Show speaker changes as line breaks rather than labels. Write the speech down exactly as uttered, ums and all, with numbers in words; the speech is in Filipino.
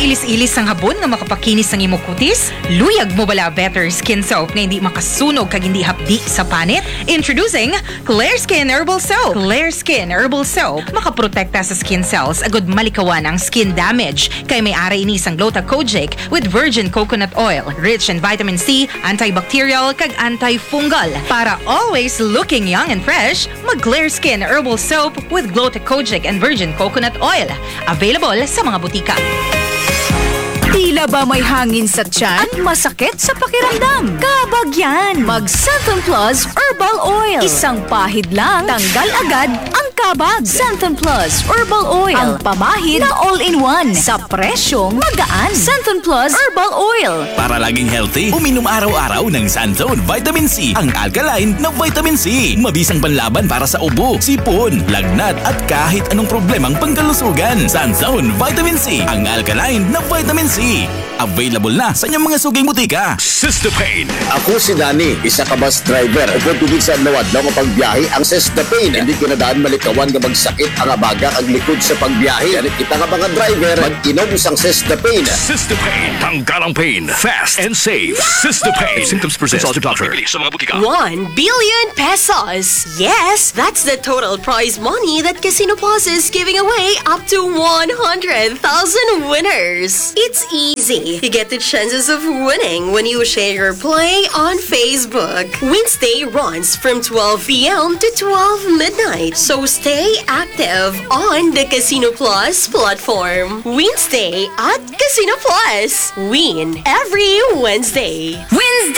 Ilis-ilis ang habon nga makapakinis ng imong kutis? Luyag mo bala better skin soap nga hindi makasunog kag hindi hapdi sa panit? Introducing Clear Skin Herbal Soap. Clear Skin Herbal Soap makaprotekta sa skin cells agud malikawan ang skin damage kay may ara ini sang Gluta-Kojic with virgin coconut oil, rich in vitamin C, antibacterial kag antifungal. Para always looking young and fresh, mag Clear Skin Herbal Soap with Gluta-Kojic and virgin coconut oil. Available sa mga butika.
Tila ba may hangin sa tiyan? At masakit sa pakiramdam? Kabagyan! Mag Santon Plus Herbal Oil. Isang pahid lang, tanggal agad ang kabag. Santon Plus Herbal Oil. Ang pamahid na all-in-one. Sa presyong magaan. Santon Plus Herbal Oil.
Para laging healthy, uminom araw-araw ng Santon Vitamin C. Ang alkaline na vitamin C. Mabisang panlaban para sa ubo, sipon, lagnat at kahit anong problemang pangkalusugan. Santon Vitamin C. Ang alkaline na vitamin C. Available na sa inyong mga suging butika.
Systapane.
Ako si Danny, isa ka bus driver. O kung tubig sa nawad na mapagbiyahe ang Systapane. Hindi ko na daan malikawan nga magsakit ang abaga ang likod sa pagbiyahe. Yan kita nga mga driver, mag-inom sang Systapane.
Systapane. Tanggal ang pain. Fast and safe. Systapane. Symptoms persist. Consult your doctor. Sa mga butika.
One billion pesos. Yes, that's the total prize money that Casino Plus is giving away up to one hundred thousand winners. It's easy. You get the chances of winning when you share your play on Facebook. Wednesday runs from twelve p.m. to twelve midnight. So stay active on the Casino Plus platform. Wednesday at Casino Plus. Win every Wednesday.
Wednesday!